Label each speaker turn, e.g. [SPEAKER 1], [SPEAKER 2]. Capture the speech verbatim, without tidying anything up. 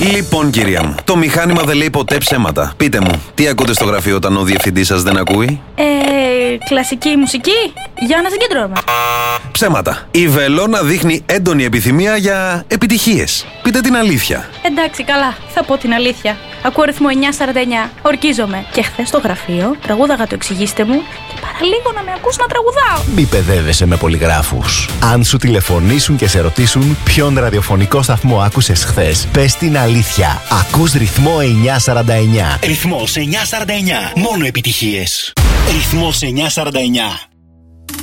[SPEAKER 1] Λοιπόν, κυρία μου, το μηχάνημα δεν λέει ποτέ ψέματα. Πείτε μου, τι ακούτε στο γραφείο όταν ο διευθυντής σας δεν ακούει?
[SPEAKER 2] Ε, κλασική μουσική. Για να συγκεντρώμε.
[SPEAKER 1] Ψέματα. Η Βελόνα δείχνει έντονη επιθυμία για επιτυχίες. Πείτε την αλήθεια.
[SPEAKER 2] Εντάξει, καλά. Θα πω την αλήθεια. Ακούω ρυθμό εννιά σαράντα εννιά. Ορκίζομαι. Και χθες στο γραφείο τραγούδαγα το εξηγήστε μου και παραλίγο να με ακούς να τραγουδάω.
[SPEAKER 3] Μη παιδεύεσαι με πολυγράφους. Αν σου τηλεφωνήσουν και σε ρωτήσουν ποιον ραδιοφωνικό σταθμό άκουσες χθες, πες την αλήθεια. Ακούς ρυθμό εννιά σαράντα εννιά.
[SPEAKER 4] Ρυθμός εννιά σαράντα εννιά. Μόνο επιτυχίες. Ρυθμός εννιά σαράντα εννιά.